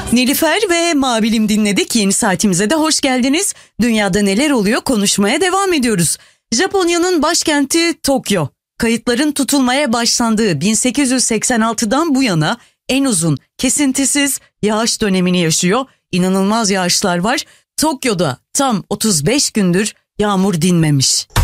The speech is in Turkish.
Nilüfer ve Mavilim dinledik. Yeni saatimize de hoş geldiniz. Dünyada neler oluyor konuşmaya devam ediyoruz. Japonya'nın başkenti Tokyo. Kayıtların tutulmaya başlandığı 1886'dan bu yana en uzun kesintisiz yağış dönemini yaşıyor. İnanılmaz yağışlar var. Tokyo'da tam 35 gündür yağmur dinmemiş.